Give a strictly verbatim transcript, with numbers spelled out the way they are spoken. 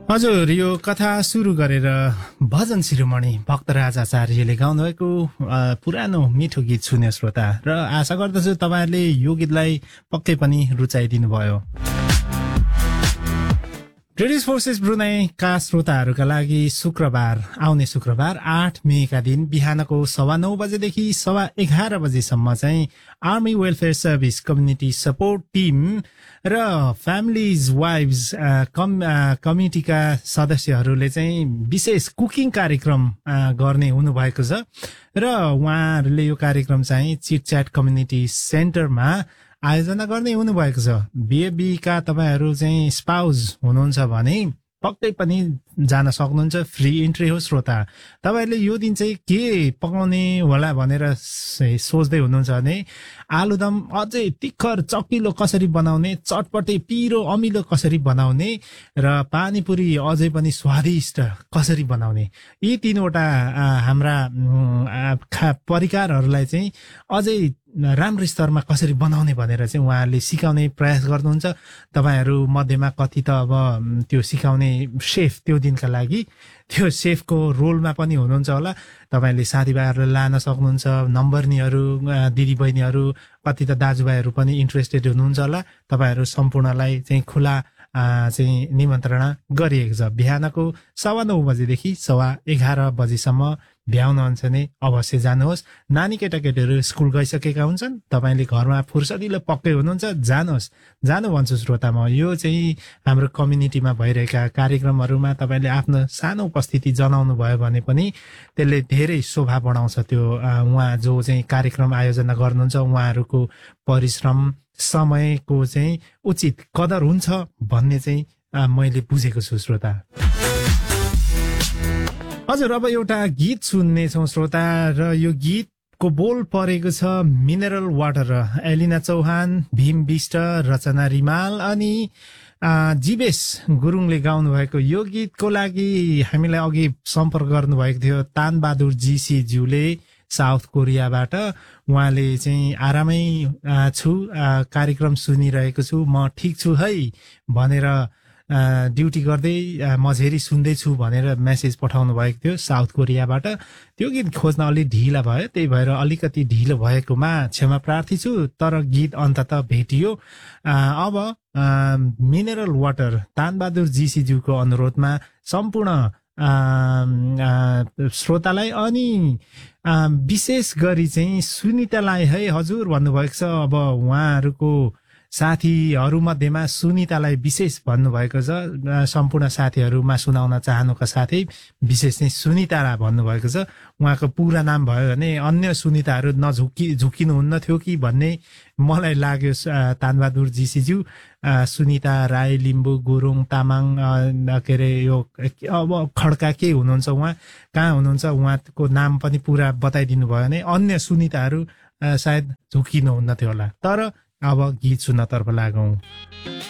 हजुर, यो कथा सुरु गरेर भजन शिरोमणि भक्तराज आचार्यले गाउनुभएको पुरानो मिठो गीत सुन्यो श्रोता, र आशा गर्दछु तपाईहरुले यो गीतलाई पक्कै पनि रुचाइदिनु भयो। ब्रिटिश फोर्सेस ब्रुनाईका श्रोताहरूका लागि शुक्रबार आउने शुक्रबार आठ मेका दिन बिहानको सवा नौ बजेदेखि सवा एघार बजेसम्म चाहिँ army welfare service community support team र फ्यामिलीज वाइव्स कमिटीका सदस्यहरूले चाहिँ विशेष कुकिङ कार्यक्रम गर्ने हुनुभएको छ र उहाँहरूले यो कार्यक्रम चाहिँ चिटच्याट कम्युनिटी सेन्टरमा आयोजना गर्ने हुनुभएको छ। बिएबी का तपाईहरु चाहिँ स्पाउस हुनुहुन्छ भने पक्कै पनि जान सक्नुहुन्छ, फ्री इन्ट्री हो श्रोता। तपाईहरुले यो दिन चाहिँ के पकाउने होला भनेर सोच्दै हुनुहुन्छ भने आलुदम अझै तिखर चकिलो कसरी बनाउने, चटपटे पिरो अमिलो कसरी बनाउने र पानीपुरी अझै पनि स्वादिष्ट कसरी बनाउने, यी तीनवटा हाम्रा परिकारहरूलाई चाहिँ अझै राम्रो स्तरमा कसरी बनाउने भनेर चाहिँ उहाँहरूले सिकाउने प्रयास गर्नुहुन्छ। तपाईहरु मध्येमा कति त अब त्यो सिकाउने शेफ त्यो दिनका लागि त्यो शेफको रोलमा पनि हुनुहुन्छ होला। तपाईले साथीभाइहरुलाई लान सक्नुहुन्छ, नम्बरनीहरु दिदीबहिनीहरु कति त दाजुभाइहरु पनि इन्ट्रेस्टेड हुनुहुन्छ होला। तपाईहरु सम्पूर्णलाई चाहिँ खुला चाहिँ निमन्त्रणा गरिएको छ। बिहानको सवा नौ बजेदेखि सवा एघार बजेसम्म भ्याउनुहुन्छ भने अवश्य जानुहोस्। नानी केटाकेटीहरू स्कुल गइसकेका हुन्छन्, तपाईले घरमा फुर्सदिलो पक्कै हुनुहुन्छ, जानुहोस् जानु भन्छु श्रोता। म यो चाहिँ हाम्रो कम्युनिटीमा भइरहेका कार्यक्रमहरूमा तपाईले आफ्नो सानो उपस्थिति जनाउनु भयो भने पनि त्यसले धेरै शोभा बढाउँछ। त्यो उहाँ जो चाहिँ कार्यक्रम आयोजना गर्नुहुन्छ उहाँहरूको परिश्रम समयको चाहिँ उचित कदर हुन्छ भन्ने चाहिँ मैले बुझेको छु श्रोता। हजुर, अब एउटा गीत सुन्नेछौँ श्रोता, र यो गीतको बोल परेको छ मिनरल वाटर, एलिना चौहान, भीम बिष्ट, रचना रिमाल अनि जीवेश गुरुङले गाउनु भएको यो गीतको लागि हामीलाई अघि सम्पर्क गर्नुभएको थियो तानबहादुर जीसी ज्यूले साउथ कोरियाबाट। उहाँले चाहिँ आरामै छु, कार्यक्रम सुनिरहेको छु, म ठिक छु है भनेर ड्युटी गर्दै मझेरी सुन्दैछु भनेर मेसेज पठाउनु भएको थियो साउथ कोरियाबाट। त्यो गीत खोज्न अलि ढिला भयो, त्यही भएर अलिकति ढिलो भएकोमा क्षमा प्रार्थी छु, तर गीत अन्ततः भेटियो। अब मिनरल वाटर तानबहादुर जीसीज्यूको अनुरोधमा सम्पूर्ण श्रोतालाई अनि विशेष गरी चाहिँ सुनितालाई है हजुर भन्नुभएको छ। अब उहाँहरूको साथीहरू मध्येमा सुनितालाई विशेष भन्नुभएको छ। सम्पूर्ण साथीहरूमा सुनाउन चाहनुका साथै विशेष चाहिँ सुनिता भन्नुभएको छ। उहाँको पुरा नाम भयो भने अन्य सुनिताहरू नझुकी झुकिनुहुन्न थियो कि भन्ने मलाई लाग्यो। तानबहादुर जीसीज्यू सुनिता राई, लिम्बू, गुरुङ, तामाङ, के अरे यो अब खड्का के हुनुहुन्छ, उहाँ कहाँ हुनुहुन्छ, उहाँको नाम पनि पुरा बताइदिनु भयो भने अन्य सुनिताहरू सायद झुकिनुहुन्न थियो होला। तर अब गीत सुन्नतर्फ लागौं।